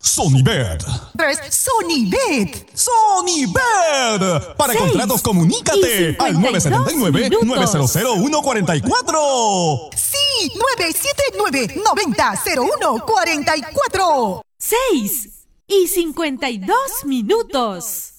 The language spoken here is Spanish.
Sonibet. Sonibet. Sonibet. Para 6 contratos, comunícate al 979-900-144. Sí, 979-90-0144. 6:52.